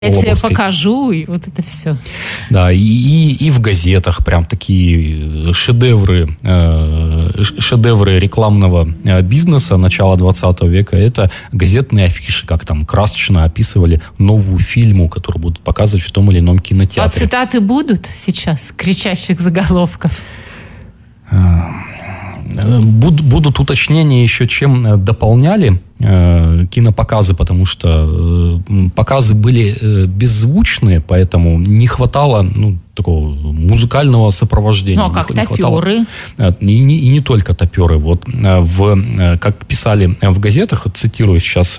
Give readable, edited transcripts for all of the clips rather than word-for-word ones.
Я тебе покажу, и вот это все. Да, и в газетах прям такие шедевры рекламного бизнеса начала 20 века. Это газетные афиши, как там красочно описывали новую фильму, которую будут показывать в том или ином кинотеатре. А цитаты будут сейчас кричащих заголовков? Будут уточнения еще, чем дополняли кинопоказы, потому что показы были беззвучные, поэтому не хватало такого музыкального сопровождения. Ну, а как топеры? И не только топеры. Вот как писали в газетах, цитирую сейчас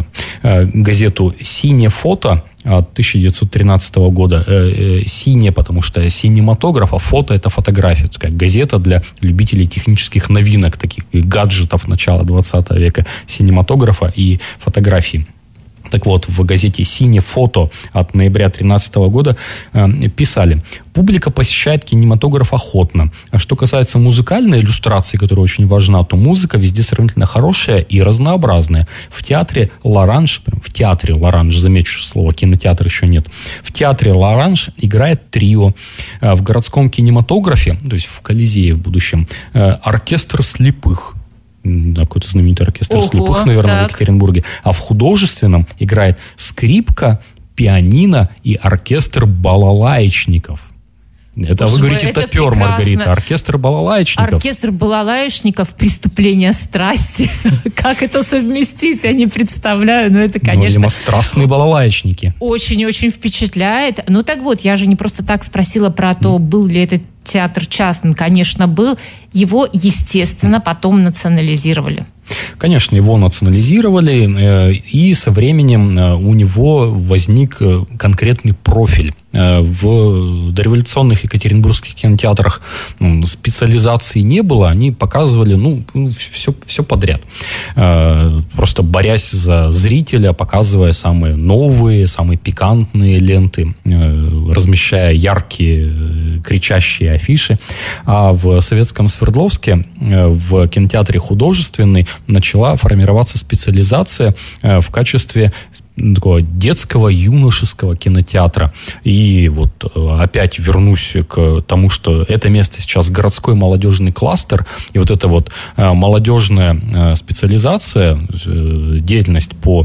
газету «Синее фото» от 1913 года. Синее, потому что синематограф, а фото – это фотография. Это такая газета для любителей технических новинок, таких гаджетов начала 20 века, синематографа и фотографии. Так вот, в газете «Синее фото» от ноября 2013 года писали: «Публика посещает кинематограф охотно. А что касается музыкальной иллюстрации, которая очень важна, то музыка везде сравнительно хорошая и разнообразная. В театре «Лоранж», замечу слово, кинотеатр еще нет, в театре «Лоранж» играет трио. В городском кинематографе, то есть в Колизее в будущем, оркестр слепых». Какой-то знаменитый оркестр слепых, наверное, в Екатеринбурге. А в художественном играет скрипка, пианино и оркестр балалаечников. Это, вы говорите, топер, Маргарита. Оркестр балалаечников. Оркестр балалаечников, преступление страсти. Как это совместить, я не представляю. Но это, конечно... видимо, страстные балалаечники. Очень-очень впечатляет. Ну, так вот, я же не просто так спросила про то, был ли этот театр частным. Конечно, был. Его, естественно, потом национализировали. Конечно, его национализировали, и со временем у него возник конкретный профиль. В дореволюционных екатеринбургских кинотеатрах специализации не было, они показывали все подряд. Просто борясь за зрителя, показывая самые новые, самые пикантные ленты, размещая яркие, кричащие афиши. А в советском Свердловске, в кинотеатре «Художественный», начала формироваться специализация в качестве такого детского юношеского кинотеатра. И вот опять вернусь к тому, что это место сейчас городской молодежный кластер, и вот эта вот молодежная специализация, деятельность по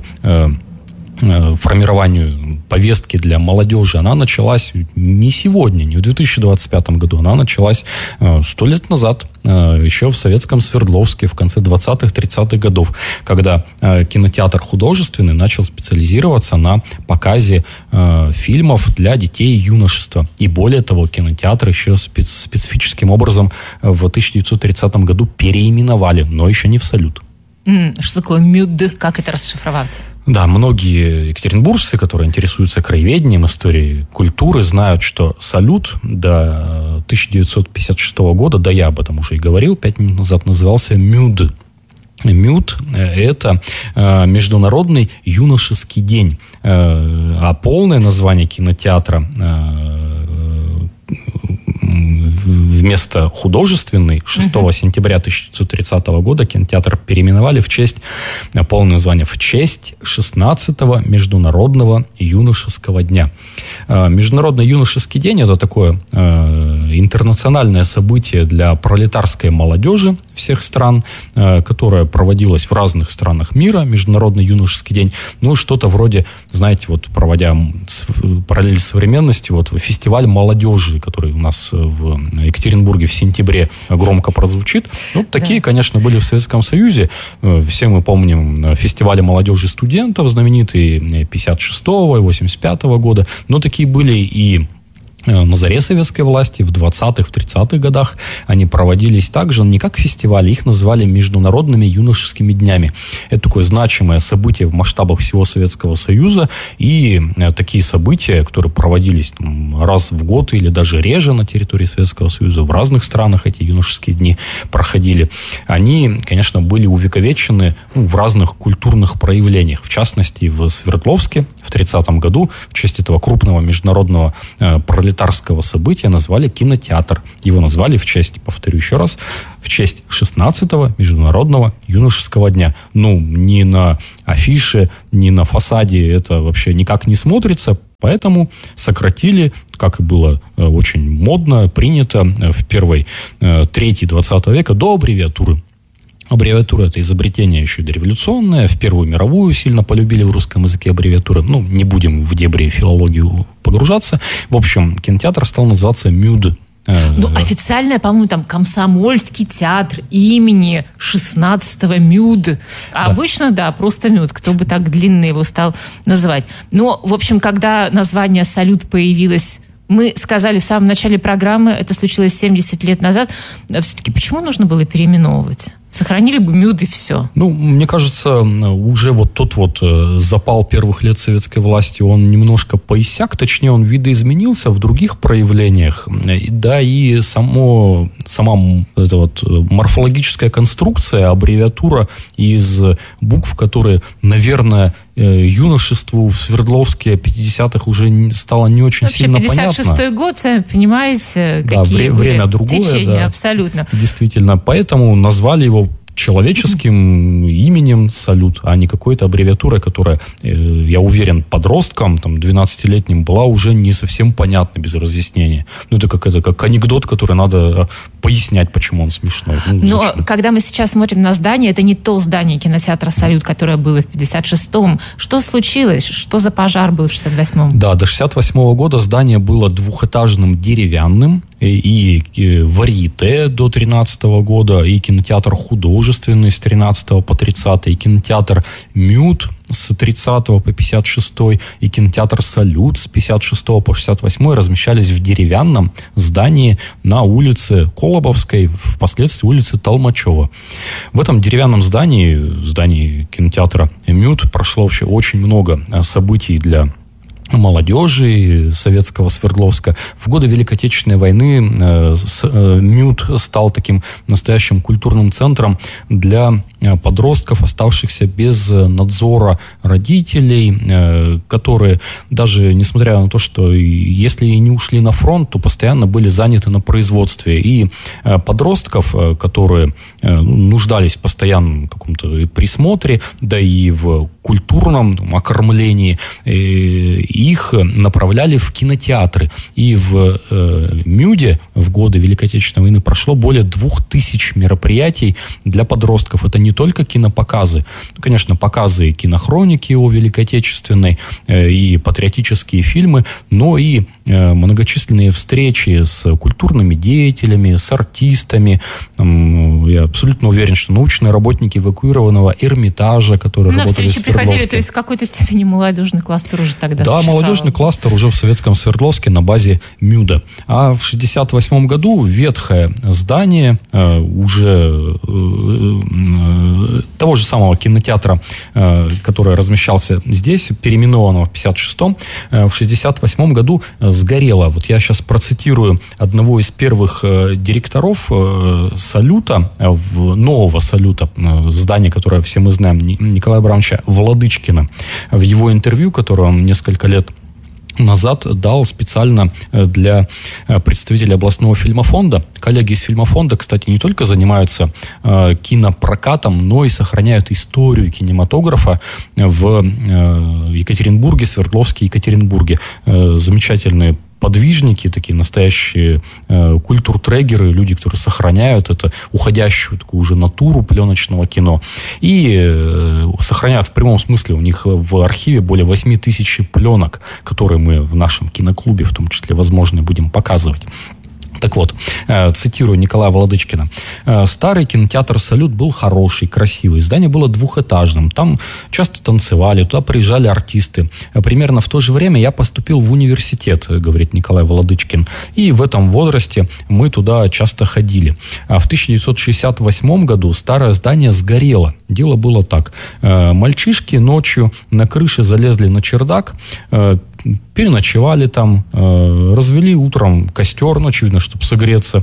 формированию повестки для молодежи, она началась не сегодня, не в 2025 году, она началась 100 лет назад, еще в советском Свердловске в конце 20-30-х годов, когда кинотеатр «Художественный» начал специализироваться на показе фильмов для детей и юношества. И более того, кинотеатр еще специфическим образом в 1930 году переименовали, но еще не в «Салют». Что такое МЮД? Как это расшифровать? Да, многие екатеринбуржцы, которые интересуются краеведением, историей культуры, знают, что «Салют» до 1956 года, да я об этом уже и говорил 5 минут назад, назывался МЮД. МЮД – это Международный юношеский день. А полное название кинотеатра вместо «Художественный» 6 сентября 1930 года кинотеатр переименовали в честь, полное название, в честь 16-го Международного юношеского дня. Международный юношеский день – это такое интернациональное событие для пролетарской молодежи всех стран, которое проводилось в разных странах мира, Международный юношеский день. Что-то вроде, знаете, вот проводя параллель с современностью, вот фестиваль молодежи, который у нас в Екатеринбурге в сентябре громко прозвучит. Такие, конечно, были в Советском Союзе. Все мы помним фестивали молодежи и студентов, знаменитые 56-го и 85-го года. Но такие были и на заре советской власти, в 20-х, в 30-х годах. Они проводились также не как фестивали, их называли международными юношескими днями. Это такое значимое событие в масштабах всего Советского Союза. И такие события, которые проводились раз в год или даже реже на территории Советского Союза, в разных странах эти юношеские дни проходили, они, конечно, были увековечены в разных культурных проявлениях. В частности, в Свердловске в 30-м году в честь этого крупного международного пролетарского события назвали кинотеатр. Его назвали в честь, повторю еще раз, в честь 16-го Международного юношеского дня. Ни на афише, ни на фасаде это вообще никак не смотрится. Поэтому сократили, как и было очень модно, принято в первой трети 20 века, до аббревиатуры. Аббревиатура – это изобретение еще дореволюционное. В Первую мировую сильно полюбили в русском языке аббревиатуры. Не будем в дебри филологию погружаться. В общем, кинотеатр стал называться МЮД. Официально, по-моему, там Комсомольский театр имени 16-го МЮД. А обычно, просто МЮД. Кто бы так длинно его стал называть. Но, в общем, когда название «Салют» появилось, мы сказали в самом начале программы, это случилось 70 лет назад, все-таки почему нужно было переименовывать? Сохранили бы МЮД и все. Мне кажется, уже тот запал первых лет советской власти, он немножко поиссяк, точнее, он видоизменился в других проявлениях. Да, и сама эта морфологическая конструкция, аббревиатура из букв, которые, наверное, юношеству в Свердловске 50-х уже стало не очень сильно понятно. 56-й год, сами понимаете, какие время другое, течения, абсолютно. Действительно, поэтому назвали его человеческим именем «Салют», а не какой-то аббревиатурой, которая, я уверен, подросткам, 12-летним, была уже не совсем понятна без разъяснения. Это как анекдот, который надо пояснять, почему он смешной. Но когда мы сейчас смотрим на здание, это не то здание кинотеатра «Салют», которое было в 56-м. Что случилось? Что за пожар был в 68-м? Да, до 68-го года здание было двухэтажным деревянным, и варьете до 13-го года, и кинотеатр художественный с 13 по 30, и кинотеатр МЮД с 30 по 56, и кинотеатр «Салют» с 56 по 68 размещались в деревянном здании на улице Колобовской, впоследствии улице Толмачева. В этом деревянном здании кинотеатра МЮД прошло вообще очень много событий для молодежи советского Свердловска. В годы Великой Отечественной войны МЮД стал таким настоящим культурным центром для подростков, оставшихся без надзора родителей, которые даже, несмотря на то, что если и не ушли на фронт, то постоянно были заняты на производстве. И подростков, которые нуждались в постоянном каком-то присмотре, да и в культурном окормлении, их направляли в кинотеатры. И в МЮДе в годы Великой Отечественной войны прошло более 2000 мероприятий для подростков. Это не только кинопоказы. Конечно, показы кинохроники о Великой Отечественной и патриотические фильмы, но и многочисленные встречи с культурными деятелями, с артистами. Я абсолютно уверен, что научные работники эвакуированного Эрмитажа, которые работали в Свердловске. Приходили, то есть в какой-то степени молодежный кластер уже тогда существовал. Да, молодежный кластер уже в советском Свердловске на базе МЮДа. А в 1968 году ветхое здание уже того же самого кинотеатра, который размещался здесь, переименованного в 1956-м, в 1968 году сгорело. Я сейчас процитирую одного из первых директоров «Салюта», нового «Салюта», здание, которое все мы знаем, Николая Абрамовича Владычкина. В его интервью, которое он несколько лет назад дал специально для представителей областного фильмофонда. Коллеги из фильмофонда, кстати, не только занимаются кинопрокатом, но и сохраняют историю кинематографа в Екатеринбурге, Свердловске, Екатеринбурге. Замечательные подвижники, такие настоящие культуртрегеры, люди, которые сохраняют это уходящую такую уже натуру пленочного кино и сохраняют в прямом смысле. У них в архиве более 8000 пленок, которые мы в нашем киноклубе, в том числе, возможно, будем показывать. Так вот, цитирую Николая Владычкина. «Старый кинотеатр «Салют» был хороший, красивый. Здание было двухэтажным. Там часто танцевали, туда приезжали артисты. Примерно в то же время я поступил в университет, говорит Николай Владычкин. И в этом возрасте мы туда часто ходили. А в 1968 году старое здание сгорело. Дело было так. Мальчишки ночью на крыше залезли на чердак, переночевали там, развели утром костер, очевидно, чтобы согреться,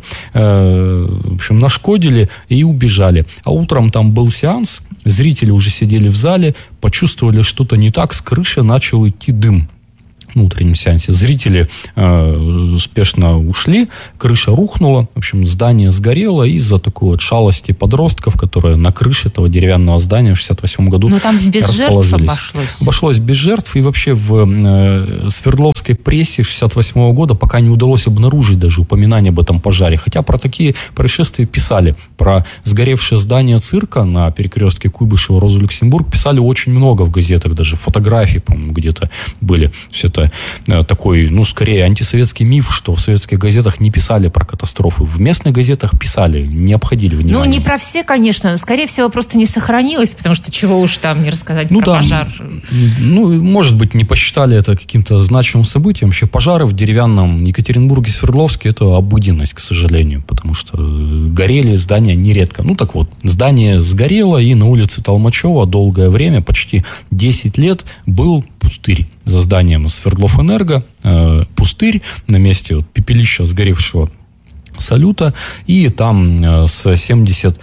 в общем, нашкодили и убежали. А утром там был сеанс, зрители уже сидели в зале, почувствовали что-то не так, с крыши начал идти дым. на утреннем сеансе. Зрители успешно ушли, крыша рухнула, в общем, здание сгорело из-за такой вот шалости подростков, которые на крыше этого деревянного здания в 1968 году там без жертв обошлось. Обошлось без жертв, и вообще в Свердловской прессе 1968 года пока не удалось обнаружить даже упоминание об этом пожаре, хотя про такие происшествия писали. Про сгоревшее здание цирка на перекрестке Куйбышева-Роза-Люксембург писали очень много в газетах, даже фотографии, по-моему, где-то были. Все это такой, скорее антисоветский миф, что в советских газетах не писали про катастрофы. В местных газетах писали, не обходили внимания. Не про все, конечно. Скорее всего, просто не сохранилось, потому что чего уж там не рассказать про пожар. Может быть, не посчитали это каким-то значимым событием. Вообще пожары в деревянном Екатеринбурге, Свердловске — это обыденность, к сожалению, потому что горели здания нередко. Так вот, здание сгорело, и на улице Толмачева долгое время, почти 10 лет, был пустырь за зданием Свердловэнерго. Пустырь на месте пепелища сгоревшего «Салюта», и там с 76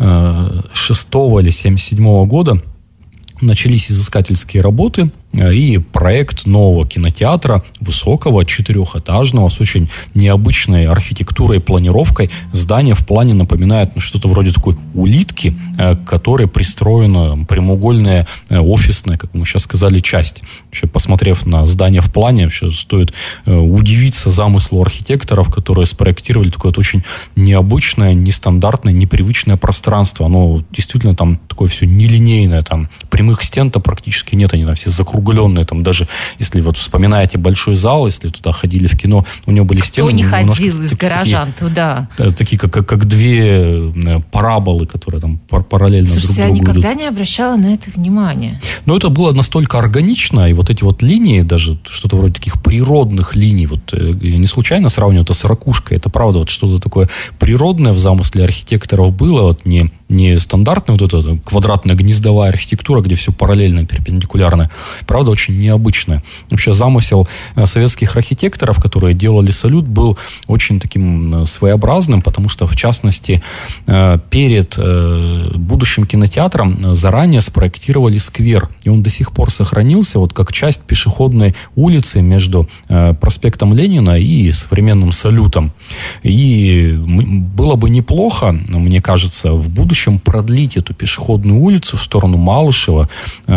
или 77 года начались изыскательские работы, и проект нового кинотеатра, высокого, 4-этажного, с очень необычной архитектурой и планировкой. Здание в плане напоминает что-то вроде такой улитки, к которой пристроена прямоугольная офисная, как мы сейчас сказали, часть. Вообще, посмотрев на здание в плане, вообще стоит удивиться замыслу архитекторов, которые спроектировали такое вот очень необычное, нестандартное, непривычное пространство. Оно действительно там такое все нелинейное, там прямых стен-то практически нет, они там все закругленные. Там даже, если вот вспоминаете большой зал, если туда ходили в кино, у него были стены... Кто не ходил из горожан туда? Такие, как две параболы, которые там параллельно друг другу идут. Слушайте, я никогда не обращала на это внимания. Но это было настолько органично, и вот эти вот линии, даже что-то вроде таких природных линий, вот я не случайно сравниваю это с ракушкой, это правда вот что-то такое природное в замысле архитекторов было, вот не стандартная вот эта квадратная гнездовая архитектура, где все параллельно, перпендикулярно. Правда, очень необычная. Вообще замысел советских архитекторов, которые делали «Салют», был очень таким своеобразным, потому что, в частности, перед будущим кинотеатром заранее спроектировали сквер. И он до сих пор сохранился вот как часть пешеходной улицы между проспектом Ленина и современным «Салютом». И было бы неплохо, мне кажется, в будущем продлить эту пешеходную улицу в сторону Малышева,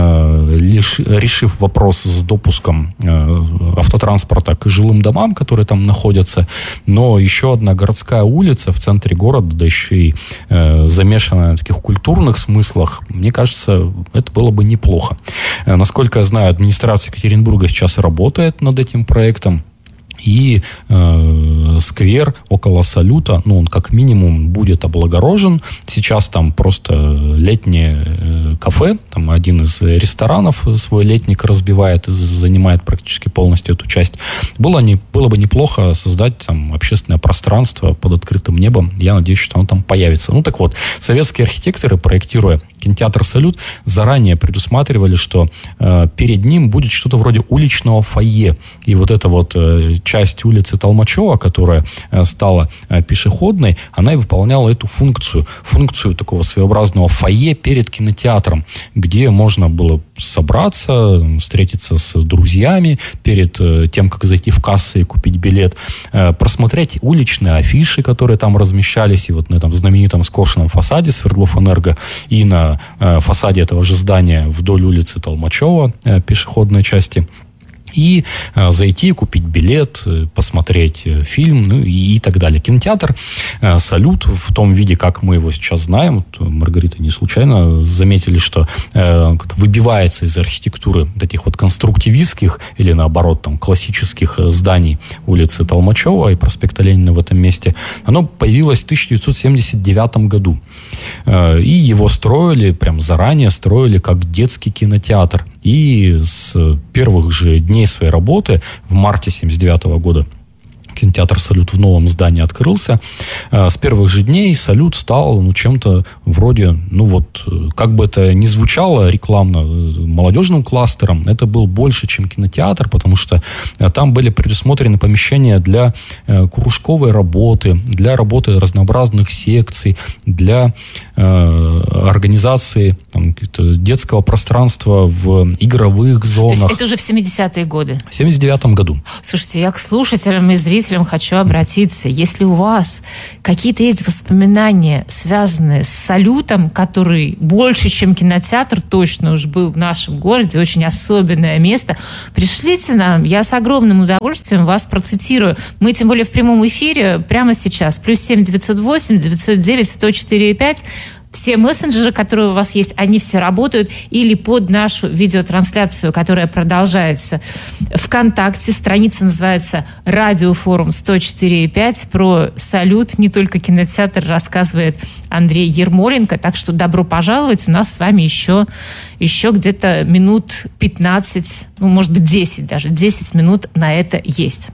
решив вопрос с допуском автотранспорта к жилым домам, которые там находятся. Но еще одна городская улица в центре города, да еще и замешанная на таких культурных смыслах, мне кажется, это было бы неплохо. Насколько я знаю, администрация Екатеринбурга сейчас работает над этим проектом. И сквер около «Салюта», он как минимум будет облагорожен. Сейчас там просто летнее кафе, там один из ресторанов свой летник разбивает и занимает практически полностью эту часть. Было бы неплохо создать там общественное пространство под открытым небом. Я надеюсь, что оно там появится. Так вот, советские архитекторы, проектируя кинотеатр «Салют», заранее предусматривали, что перед ним будет что-то вроде уличного фойе. И вот эта вот часть улицы Толмачева, которая стала пешеходной, она и выполняла эту функцию такого своеобразного фойе перед кинотеатром, где можно было собраться, встретиться с друзьями перед тем, как зайти в кассу и купить билет, просмотреть уличные афиши, которые там размещались, и вот на этом знаменитом скошенном фасаде Свердловэнерго, и на фасаде этого же здания вдоль улицы Толмачева, пешеходной части. И зайти, купить билет, посмотреть фильм, и так далее. Кинотеатр «Салют» в том виде, как мы его сейчас знаем, вот Маргарита не случайно заметили, что выбивается из архитектуры таких вот конструктивистских или, наоборот, там, классических зданий улицы Толмачева и проспекта Ленина в этом месте. Оно появилось в 1979 году. И его прям заранее строили как детский кинотеатр. И с первых же дней своей работы в марте 1979 года кинотеатр «Салют» в новом здании открылся. С первых же дней «Салют» стал чем-то вроде, как бы это ни звучало рекламно, молодежным кластером, это был больше, чем кинотеатр, потому что там были предусмотрены помещения для кружковой работы, для работы разнообразных секций, для организации детского пространства в игровых зонах. То есть это уже в 70-е годы? В 79-м году. Слушайте, я к слушателям и зрителям хочу обратиться. Если у вас какие-то есть воспоминания, связанные с «Салютом», который больше, чем кинотеатр, точно уж был в нашем городе, очень особенное место, пришлите нам, я с огромным удовольствием вас процитирую. Мы, тем более, в прямом эфире прямо сейчас. +7 908 909 104 5. Все мессенджеры, которые у вас есть, они все работают. Или под нашу видеотрансляцию, которая продолжается ВКонтакте. Страница называется «Радиофорум 104.5». Про «Салют», не только кинотеатр, рассказывает Андрей Ермоленко. Так что добро пожаловать. У нас с вами еще где-то минут 15, может быть 10 даже. 10 минут на это есть.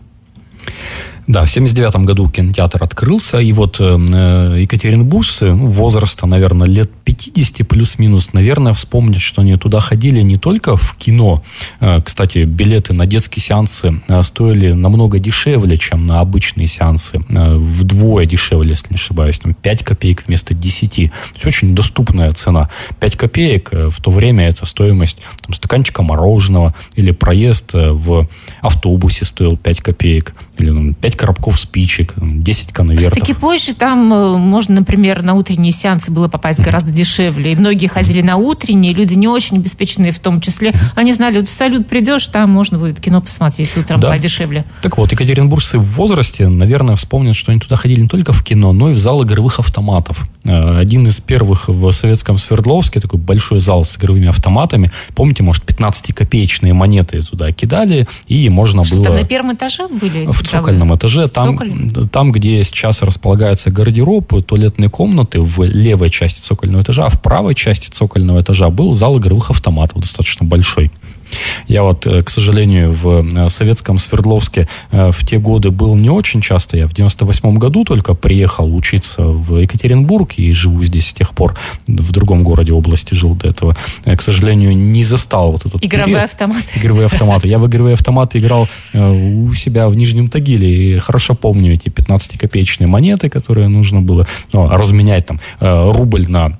Да, в 79-м году кинотеатр открылся, и екатеринбуржцы возраста, наверное, лет 50 плюс-минус, наверное, вспомнят, что они туда ходили не только в кино. Кстати, билеты на детские сеансы стоили намного дешевле, чем на обычные сеансы. Вдвое дешевле, если не ошибаюсь. 5 копеек вместо 10. То есть очень доступная цена. 5 копеек в то время это стоимость стаканчика мороженого, или проезд в автобусе стоил 5 копеек, или 5 коробков спичек, 10 конвертов. Так и позже там можно, например, на утренние сеансы было попасть гораздо дешевле. И многие ходили на утренние, люди не очень обеспеченные в том числе. Они знали, в «Салют» придешь, там можно будет кино посмотреть утром подешевле. Так вот, екатеринбуржцы в возрасте, наверное, вспомнят, что они туда ходили не только в кино, но и в зал игровых автоматов. Один из первых в советском Свердловске, такой большой зал с игровыми автоматами. Помните, может, 15-копеечные монеты туда кидали, и можно было... Там на первом этаже были? В цокольном этаже. Там, где сейчас располагается гардероб, туалетные комнаты в левой части цокольного этажа, а в правой части цокольного этажа был зал игровых автоматов, достаточно большой. Я к сожалению, в советском Свердловске в те годы был не очень часто. Я в 98-м году только приехал учиться в Екатеринбург и живу здесь с тех пор. В другом городе области жил до этого. Я, к сожалению, не застал этот игровые автоматы. Игровые автоматы. Я в игровые автоматы играл у себя в Нижнем Тагиле. И хорошо помню эти 15-копеечные монеты, которые нужно было разменять рубль на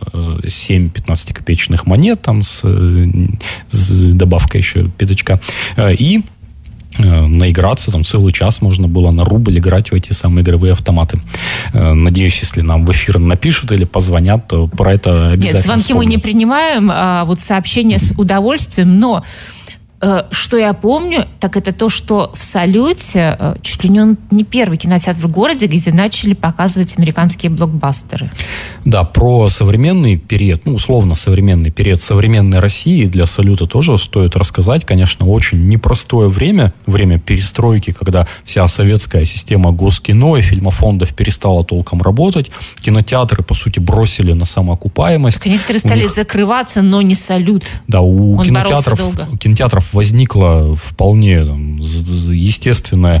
7 15-копеечных монет с добавка еще пятачка. И наиграться, целый час можно было на рубль играть в эти самые игровые автоматы. Надеюсь, если нам в эфир напишут или позвонят, то про это обязательно. Нет, звонки вспомнят. Мы не принимаем, а сообщения с удовольствием, но что я помню, так это то, что в «Салюте» чуть ли не первый кинотеатр в городе, где начали показывать американские блокбастеры. Да, про современный период, условно современный период современной России для «Салюта» тоже стоит рассказать. Конечно, очень непростое время перестройки, когда вся советская система Госкино и фильмофондов перестала толком работать. Кинотеатры, по сути, бросили на самоокупаемость. Так некоторые стали закрываться, но не «Салют». Да, у кинотеатров возникла вполне естественная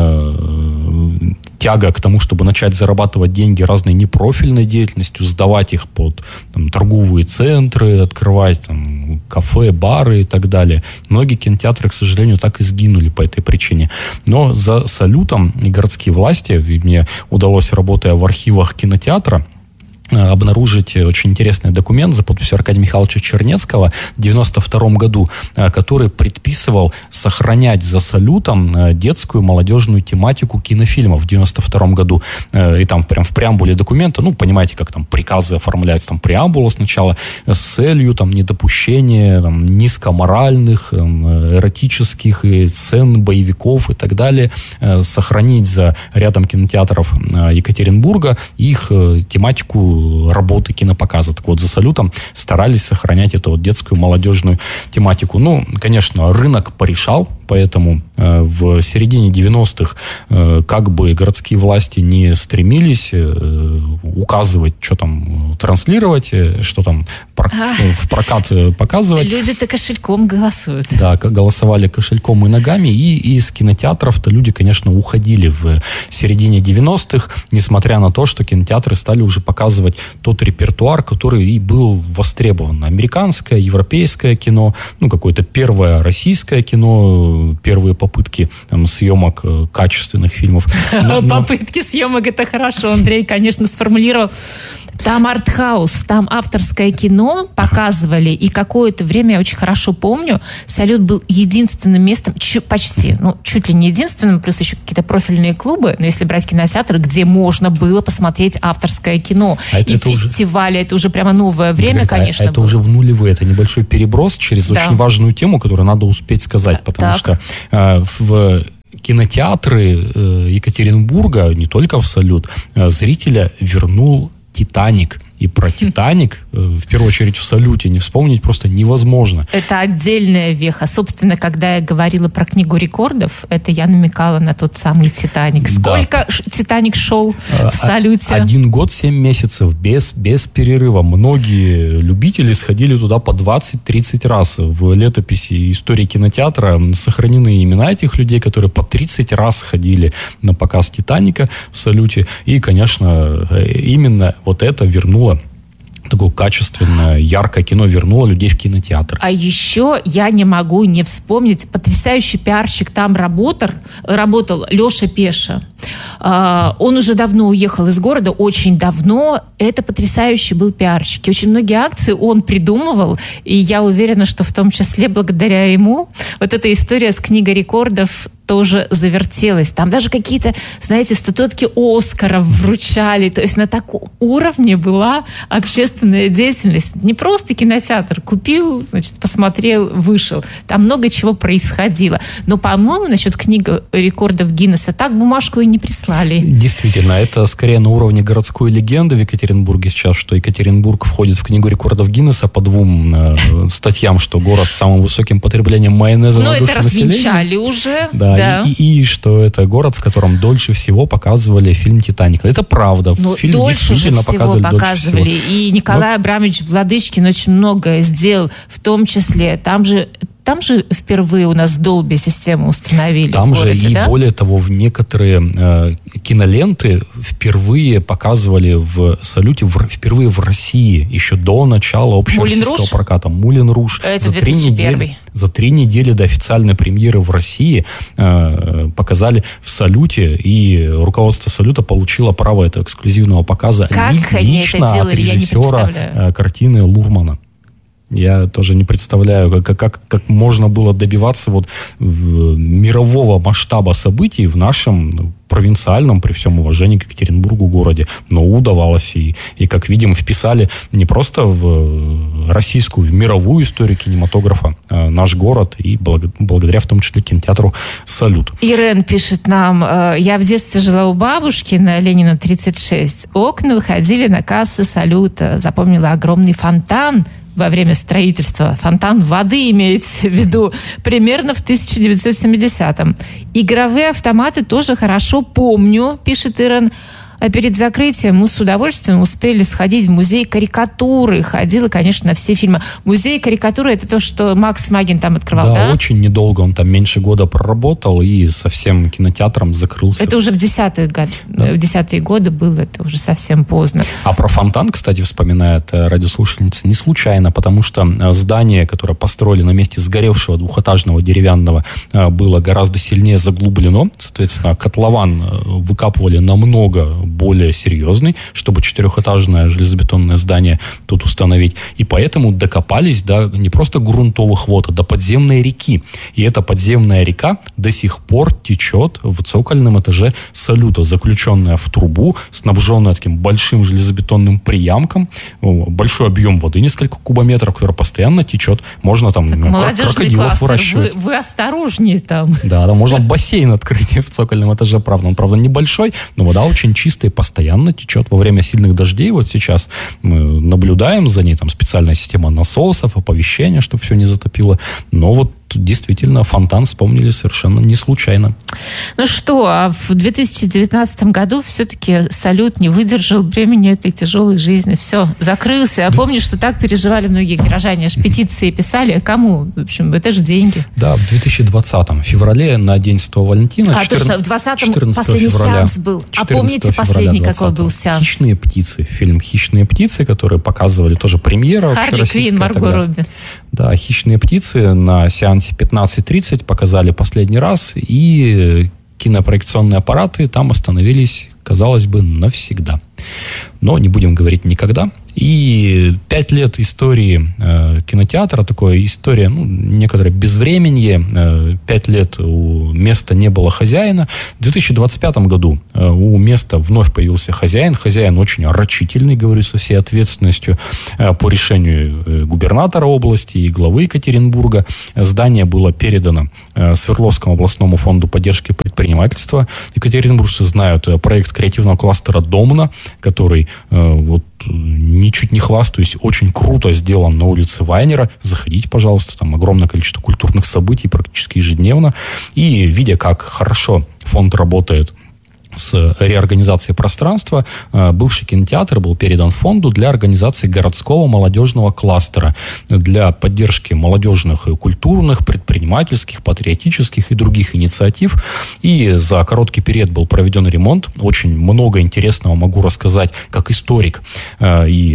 тяга к тому, чтобы начать зарабатывать деньги разной непрофильной деятельностью, сдавать их под торговые центры, открывать кафе, бары и так далее. Многие кинотеатры, к сожалению, так и сгинули по этой причине. Но за «Салютом» и городские власти, мне удалось, работая в архивах кинотеатра, обнаружить очень интересный документ за подписью Аркадия Михайловича Чернецкого в 1992 году, который предписывал сохранять за «Салютом» детскую молодежную тематику кинофильмов в 1992 году. И там прям в преамбуле документа, понимаете, как там приказы оформляются, преамбула сначала с целью недопущения низкоморальных, эротических сцен, боевиков и так далее, сохранить за рядом кинотеатров Екатеринбурга их тематику работы кинопоказа. Так вот, за «Салютом» старались сохранять эту детскую молодежную тематику. Конечно, рынок порешал, поэтому в середине 90-х как бы городские власти не стремились указывать, что там транслировать, что там в прокат показывать. Люди-то кошельком голосуют. Да, голосовали кошельком и ногами, и из кинотеатров-то люди, конечно, уходили в середине 90-х, несмотря на то, что кинотеатры стали уже показывать тот репертуар, который и был востребован. Американское, европейское кино, какое-то первое российское кино, первые попытки съемок качественных фильмов. Попытки съемок — это хорошо, Андрей, конечно, сформулировал. Там артхаус, там авторское кино показывали, и какое-то время, я очень хорошо помню, «Салют» был единственным местом, почти, чуть ли не единственным, плюс еще какие-то профильные клубы, но если брать кинотеатры, где можно было посмотреть авторское кино. И фестивали, это уже прямо новое время, конечно. Это уже в нулевые, это небольшой переброс через очень важную тему, которую надо успеть сказать, потому что в кинотеатры Екатеринбурга, не только в «Салют», зрителя вернул «Титаник». И про «Титаник», в первую очередь, в «Салюте» не вспомнить просто невозможно. Это отдельная веха. Собственно, когда я говорила про книгу рекордов, это я намекала на тот самый «Титаник». Сколько «Титаник» шел в «Салюте»? 1 год, 7 месяцев, без перерыва. Многие любители сходили туда по 20-30 раз. В летописи истории кинотеатра сохранены имена этих людей, которые по 30 раз ходили на показ «Титаника» в «Салюте». И, конечно, именно вот это вернуло такое качественное, яркое кино, вернуло людей в кинотеатр. А еще я не могу не вспомнить, потрясающий пиарщик там работал Леша Пеша. Он уже давно уехал из города, очень давно. Это потрясающий был пиарщик. И очень многие акции он придумывал, и я уверена, что в том числе благодаря ему вот эта история с книгой рекордов тоже завертелась. Там даже какие-то, знаете, статуэтки Оскаров вручали. То есть на таком уровне была общественная деятельность. Не просто кинотеатр. Купил, значит, посмотрел, вышел. Там много чего происходило. Но, по-моему, насчет книги рекордов Гиннесса так бумажку и не прислали. Действительно, это скорее на уровне городской легенды в Екатеринбурге сейчас, что Екатеринбург входит в книгу рекордов Гиннесса по 2 статьям, что город с самым высоким потреблением майонеза на душу населения. Но это развенчали уже. Да. И что это город, в котором дольше всего показывали фильм «Титаник». Это правда. Фильм действительно показывали дольше всего. И Николай Абрамович Владычкин очень многое сделал, в том числе, там же впервые у нас Dolby систему установили там в городе, же, и более того, в некоторые киноленты впервые показывали в «Салюте», впервые в России, еще до начала общероссийского проката. «Мулен Руж». Это 2001. За 3 недели до официальной премьеры в России показали в «Салюте», и руководство «Салюта» получило право этого эксклюзивного показа лично от режиссера картины Лурмана. Я тоже не представляю, как можно было добиваться мирового масштаба событий в нашем провинциальном, при всем уважении к Екатеринбургу, городе. Но удавалось. И как видим, вписали не просто в российскую, в мировую историю кинематографа наш город, и благодаря в том числе кинотеатру «Салют». Ирен пишет нам: я в детстве жила у бабушки на Ленина 36. Окна выходили на кассы «Салюта». Запомнила огромный фонтан во время строительства. Фонтан воды имеется в виду. Примерно в 1970-м. Игровые автоматы тоже хорошо помню, пишет Ирен. А перед закрытием мы с удовольствием успели сходить в музей карикатуры. Ходила, конечно, на все фильмы. Музей карикатуры — это то, что Макс Магин там открывал, да? Да, очень недолго. Он там меньше года проработал и со всем кинотеатром закрылся. Это уже в 10-е годы было, это уже совсем поздно. А про фонтан, кстати, вспоминает радиослушательница не случайно, потому что здание, которое построили на месте сгоревшего двухэтажного деревянного, было гораздо сильнее заглублено. Соответственно, котлован выкапывали намного более серьезный, чтобы 4-этажное железобетонное здание тут установить. И поэтому докопались до не просто грунтовых вод, а до подземной реки. И эта подземная река до сих пор течет в цокольном этаже «Салюта», заключенная в трубу, снабженная таким большим железобетонным приямком. Большой объем воды, несколько кубометров, который постоянно течет. Можно там крокодилов выращивать. Вы осторожнее там. Да, там можно бассейн открыть в цокольном этаже, правда. Он, правда, небольшой, но вода очень чистая и постоянно течет во время сильных дождей. Вот сейчас мы наблюдаем за ней, там специальная система насосов, оповещения, чтобы все не затопило. Но вот действительно фонтан вспомнили совершенно не случайно. Ну что, а в 2019 году все-таки «Салют» не выдержал бремени этой тяжелой жизни. Все, закрылся. А помнишь, что так переживали многие горожане, аж петиции писали. Кому? В общем, это же деньги. Да, в 2020 феврале на День Святого Валентина. Точно, в 2020 последний февраля, сеанс был. А помните последний какой был сеанс? «Хищные птицы». Фильм «Хищные птицы», который показывали тоже премьера. Харли Квинн, Марго Робби. Да, «Хищные птицы» на сеансе 15:30 показали последний раз, и кинопроекционные аппараты там остановились, казалось бы, навсегда. Но не будем говорить никогда. И 5 лет истории кинотеатра, такая история, некоторое безвременье, 5 лет у места не было хозяина. В 2025 году у места вновь появился хозяин. Хозяин очень рачительный, говорю со всей ответственностью, по решению губернатора области и главы Екатеринбурга. Здание было передано Свердловскому областному фонду поддержки предпринимательства. Екатеринбуржцы знают проект креативного кластера «Домна», который ничуть не хвастаюсь, очень круто сделан на улице Вайнера. Заходите, пожалуйста, там огромное количество культурных событий практически ежедневно. И видя, как хорошо фонд работает с реорганизацией пространства, бывший кинотеатр был передан фонду для организации городского молодежного кластера, для поддержки молодежных, культурных, предпринимательских, патриотических и других инициатив. И за короткий период был проведен ремонт. Очень много интересного могу рассказать как историк и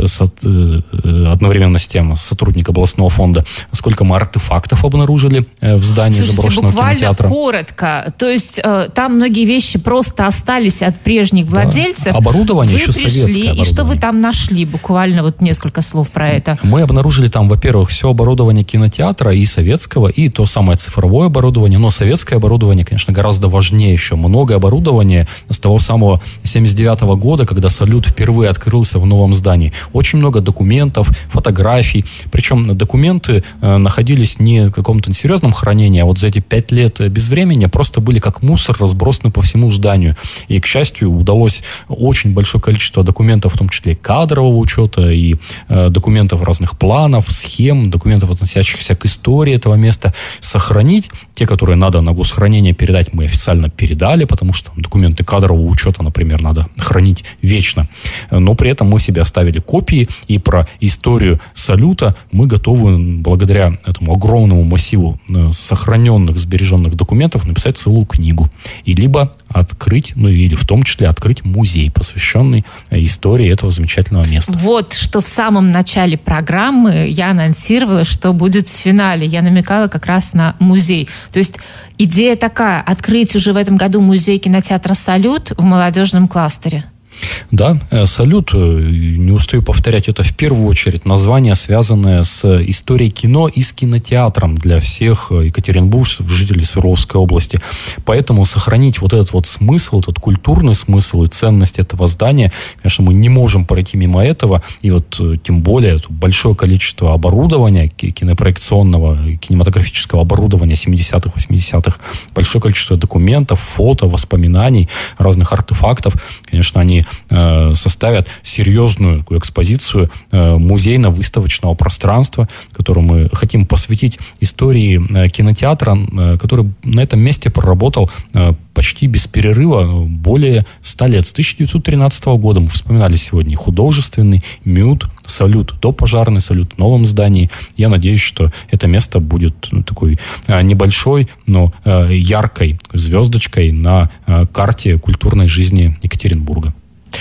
одновременно с тем сотрудник областного фонда, сколько мы артефактов обнаружили в здании заброшенного кинотеатра. Буквально коротко. То есть там многие вещи просто остались от прежних владельцев. Да. Оборудование вы еще пришли, советское. И что вы там нашли? Буквально несколько слов про это. Мы обнаружили там, во-первых, все оборудование кинотеатра и советского, и то самое цифровое оборудование. Но советское оборудование, конечно, гораздо важнее еще. Много оборудования с того самого 79 года, когда «Салют» впервые открылся в новом здании. Очень много документов, фотографий. Причем документы находились не в каком-то серьезном хранении, а за эти 5 лет безвременья просто были как мусор, разбросаны по всему зданию. И, к счастью, удалось очень большое количество документов, в том числе кадрового учета, и документов разных планов, схем, документов, относящихся к истории этого места, сохранить. Те, которые надо на госхранение передать, мы официально передали, потому что документы кадрового учета, например, надо хранить вечно. Но при этом мы себе оставили копии, и про историю «Салюта» мы готовы, благодаря этому огромному массиву сохраненных, сбереженных документов, написать целую книгу. И либо открыть, или в том числе открыть музей, посвященный истории этого замечательного места. Вот, что в самом начале программы я анонсировала, что будет в финале. Я намекала как раз на музей. То есть идея такая, открыть уже в этом году музей кинотеатра «Салют» в молодежном кластере. Да, «Салют», не устаю повторять, это в первую очередь название, связанное с историей кино и с кинотеатром для всех екатеринбуржцев, жителей Свердловской области. Поэтому сохранить этот смысл, этот культурный смысл и ценность этого здания, конечно, мы не можем пройти мимо этого. И тем более большое количество оборудования, кинопроекционного, кинематографического оборудования 70-х, 80-х, большое количество документов, фото, воспоминаний, разных артефактов, конечно, они составят серьезную экспозицию музейно-выставочного пространства, которое мы хотим посвятить истории кинотеатра, который на этом месте проработал почти без перерыва более 100 лет. С 1913 года мы вспоминали сегодня художественный, МЮТ, «Салют», допожарный «Салют» в новом здании. Я надеюсь, что это место будет такой небольшой, но яркой звездочкой на карте культурной жизни Екатеринбурга.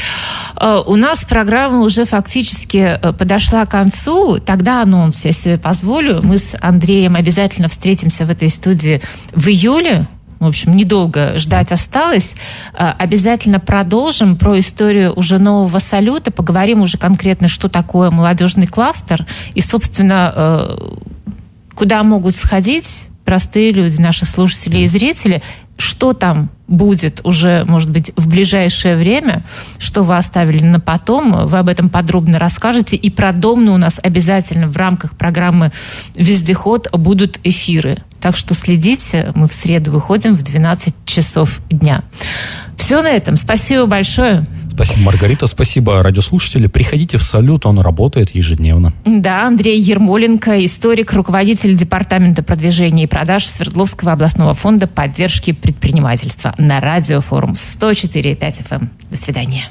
У нас программа уже фактически подошла к концу. Тогда анонс, я себе позволю. Мы с Андреем обязательно встретимся в этой студии в июле. В общем, недолго ждать осталось. Обязательно продолжим про историю уже нового «Салюта». Поговорим уже конкретно, что такое молодежный кластер. И, собственно, куда могут сходить простые люди, наши слушатели и зрители. Что там будет уже, может быть, в ближайшее время, что вы оставили на потом, вы об этом подробно расскажете. И про Домну у нас обязательно в рамках программы «Вездеход» будут эфиры. Так что следите, мы в среду выходим в 12 часов дня. Все на этом. Спасибо большое. Спасибо, Маргарита. Спасибо, радиослушатели. Приходите в «Салют», он работает ежедневно. Да, Андрей Ермоленко, историк, руководитель Департамента продвижения и продаж Свердловского областного фонда поддержки предпринимательства на радиофорум 104.5 FM. До свидания.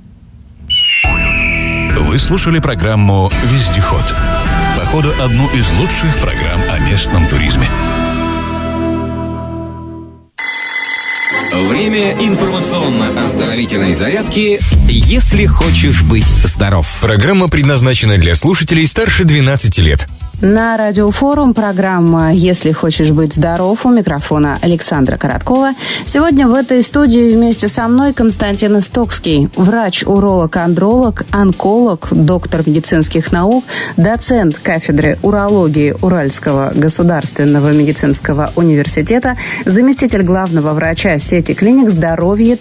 Вы слушали программу «Вездеход». Походу, одну из лучших программ о местном туризме. Время информационно-оздоровительной зарядки «Если хочешь быть здоров». Программа предназначена для слушателей старше 12 лет. На радиофорум программа «Если хочешь быть здоров», у микрофона Александра Короткова. Сегодня в этой студии вместе со мной Константин Истокский, врач, уролог, андролог, онколог, доктор медицинских наук, доцент кафедры урологии Уральского государственного медицинского университета, заместитель главного врача сети клиник «Здоровье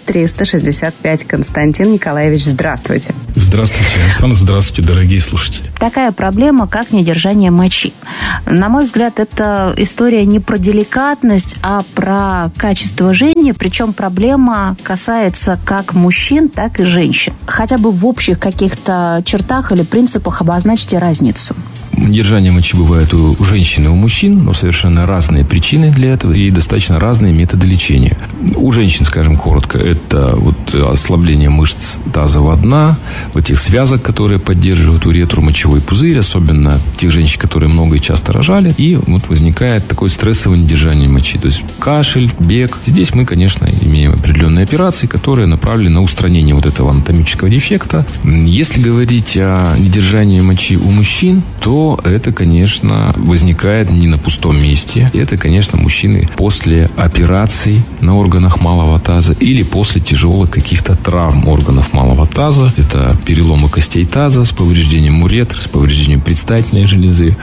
365». Константин Николаевич, здравствуйте. Здравствуйте, Александр. Здравствуйте, дорогие слушатели. Такая проблема, как недержание мочи. На мой взгляд, это история не про деликатность, а про качество жизни. Причем проблема касается как мужчин, так и женщин. Хотя бы в общих каких-то чертах или принципах обозначьте разницу. Недержание мочи бывает у женщин и у мужчин, но совершенно разные причины для этого и достаточно разные методы лечения. У женщин, скажем коротко, это ослабление мышц тазового дна, этих связок, которые поддерживают уретру, мочевой пузырь, особенно тех женщин, которые много и часто рожали, и возникает такое стрессовое недержание мочи, то есть кашель, бег. Здесь мы, конечно, имеем определенные операции, которые направлены на устранение этого анатомического дефекта. Если говорить о недержании мочи у мужчин, то это, конечно, возникает не на пустом месте. Это, конечно, мужчины после операций на органах малого таза или после тяжелых каких-то травм органов малого таза. Это переломы костей таза с повреждением уретры, с повреждением предстательной железы.